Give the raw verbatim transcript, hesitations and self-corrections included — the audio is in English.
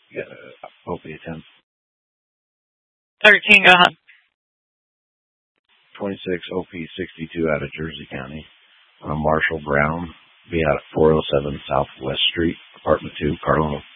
You got a O P attempt. thirteen, go ahead. twenty-six O P sixty-two out of Jersey County. Uh, Marshall Brown, be out at four oh seven Southwest Street, apartment two, Carlo.